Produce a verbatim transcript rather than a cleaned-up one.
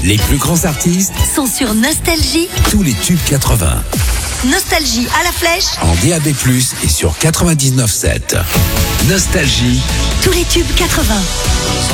Les plus grands artistes sont sur Nostalgie. Tous les tubes quatre-vingts. Nostalgie à la flèche. En D A B plus, et sur quatre-vingt-dix-neuf sept. Nostalgie. Tous les tubes quatre-vingts.